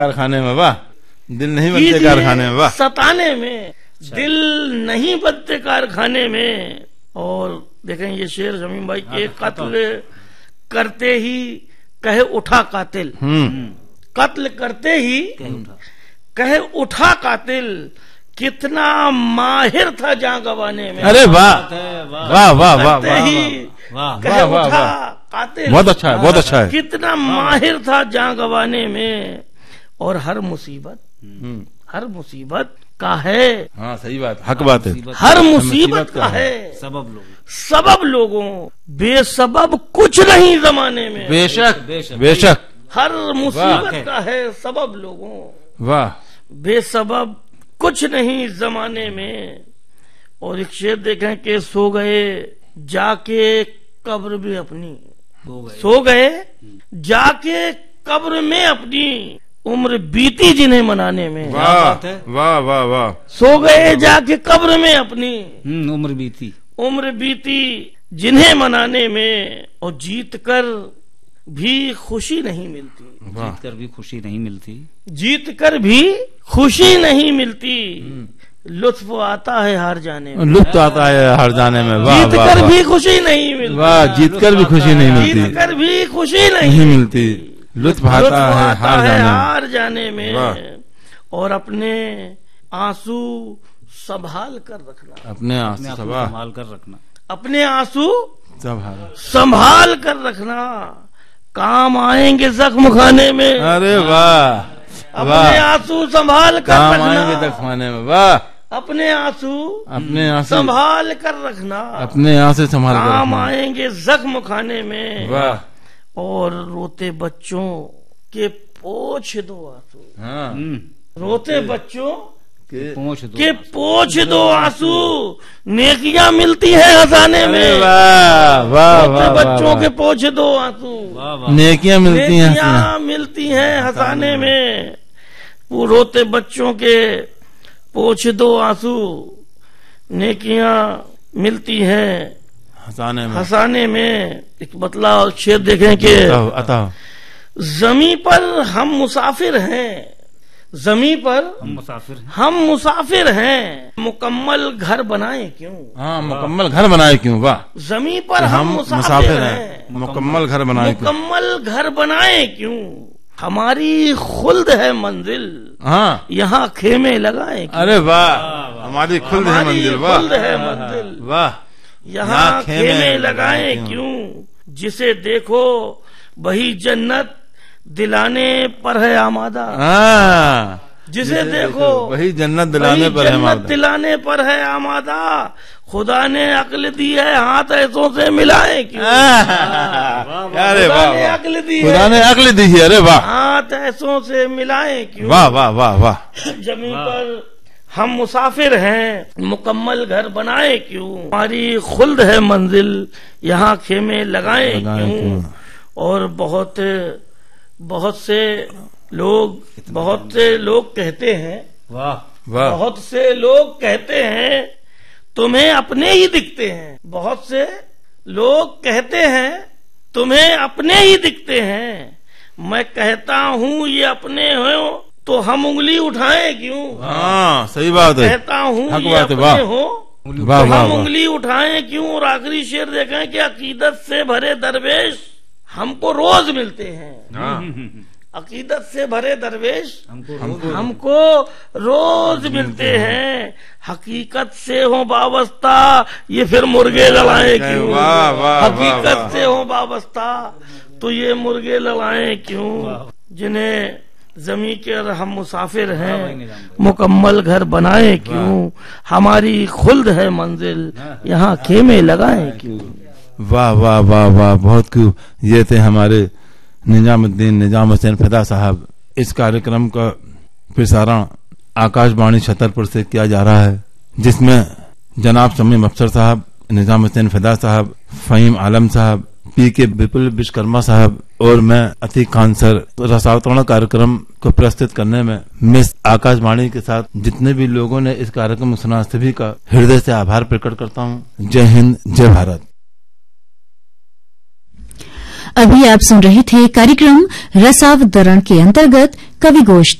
कारखाने में वाह, दिल नहीं बनते कारखाने में वाह, सताने में दिल नहीं बनते कारखाने में। और देखें ये शेर शमीम भाई, एक कत्ल करते ही कहे उठा कातिल, कत्ल करते ही कहे उठा कातिल, कितना माहिर था जान गवाने में। अरे वाह वाह वाह वाह कहे उठा कातिल, बहुत अच्छा है, बहुत अच्छा है। कितना माहिर था जान गवाने में। और हर मुसीबत का है, हाँ सही बात, हक बात है, हर मुसीबत का है सबब लोगों, बेसबब कुछ नहीं जमाने में। बेशक बेशक, हर मुसीबत का है सबब लोगों, वाह, बेसबब कुछ नहीं जमाने में। और एक शेर देखें कि सो गए जाके कब्र में अपनी, सो गए जाके कब्र में अपनी, उम्र बीती जिन्हें मनाने में। वाह वाह वाह वाह, सो गए जाके कब्र में अपनी, उम्र बीती जिन्हें मनाने में। और जीत कर भी खुशी नहीं मिलती, जीत कर भी खुशी नहीं मिलती, जीत कर भी खुशी नहीं मिलती। लुत्फ आता है हार जाने में, लुत्फ आता है हार जाने में। वाह, जीत कर भी खुशी नहीं मिलती, वाह, जीत कर भी खुशी नहीं मिलती, जीत कर भी खुशी नहीं मिलती, लुत्फ आता है हार जाने में। और अपने आंसू संभाल कर रखना, अपने आंसू संभाल कर रखना, अपने आंसू संभाल कर रखना, काम आएंगे जख्म खाने में। अरे वाह, अपने आंसू संभाल कर काम आएंगे जख्म खाने में। वाह, अपने आंसू संभाल कर रखना, अपने आंसू संभाल कर काम आएंगे जख्म खाने में। वाह, और रोते बच्चों के पोंछ दो आंसू, हाँ, रोते बच्चों के पोंछ दो आंसू, नेकियां मिलती है हंसाने में। वाह वाह, रोते बच्चों के पोंछ दो आंसू, नेकियां मिलती हैं हंसाने में। वो रोते बच्चों के पोंछ दो आंसू, नेकियां मिलती हैं हंसाने में। एक मतलब शेर देखें कि जमी पर हम मुसाफिर हैं, जमी पर हम मुसाफिर हैं, मुकम्मल घर बनाए क्यों। हाँ, मुकम्मल घर बनाए क्यों। वाह, जमी पर हम मुसाफिर हैं, मुकम्मल घर बनाए क्यों। हमारी खुल्द है मंजिल, हाँ, यहाँ खेमे लगाए क्यों। अरे वाह, हमारी खुल्द है मंजिल, वाह, यहाँ खेमे लगाए क्यों। जिसे देखो वही जन्नत दिलाने पर है आमादा, जिसे देखो वही जन्नत दिलाने पर है आमादा। खुदा ने अक्ल दी है हाथ ऐसों से मिलाए क्यों। अरे वाह, अक्ल दी खुदा ने अक्ल दी है, अरे वाह, हाथ ऐसों से मिलाए क्यों। वाह वाह वाह वाह, जमीन पर हम मुसाफिर हैं, मुकम्मल घर बनाए क्यों। हमारी खुल्द है मंजिल, यहाँ खेमे लगाए क्यों। और बहुत से लोग कहते हैं, वाह वाह, बहुत से लोग कहते हैं तुम्हें अपने ही दिखते हैं। बहुत से लोग कहते हैं तुम्हें अपने ही दिखते हैं। मैं कहता हूँ ये अपने हो तो हम उंगली उठाएं क्यों। हाँ सही बात है, कहता हूँ ये अपने हो तो हम उंगली उठाएं क्यों। और आखिरी शेर देखें कि अकीदत से भरे दरवेश हमको रोज मिलते हैं, अकीदत से भरे दर्वेश हमको रोज मिलते हैं। हकीकत से हो वाबस्ता ये फिर मुर्गे लड़ाए क्यों। हकीकत से हो वाबस्ता तो ये मुर्गे लड़ाए क्यों। जिन्हें जमी के हम मुसाफिर हैं, मुकम्मल घर बनाए क्यों। हमारी खुल्द है मंजिल, यहाँ खेमे लगाए क्यों। वाह वाह वाह वाह, बहुत खूब। ये थे हमारे निजाम हुसैन फिदा साहब। इस कार्यक्रम का प्रसारण आकाशवाणी छतरपुर से किया जा रहा है, जिसमें जनाब शमीम अफसर साहब, निजाम हुसैन फिदा साहब, फहीम आलम साहब, पीके विपुल विश्वकर्मा साहब और मैं अतीक खान सर रसावतरण कार्यक्रम को प्रस्तुत करने में मिस आकाशवाणी के साथ जितने भी लोगों ने इस कार्यक्रम में सुना, सभी का हृदय से आभार प्रकट करता हूँ। जय हिंद, जय भारत। अभी आप सुन रहे थे कार्यक्रम रसावतरण के अंतर्गत कवि गोष्ठ।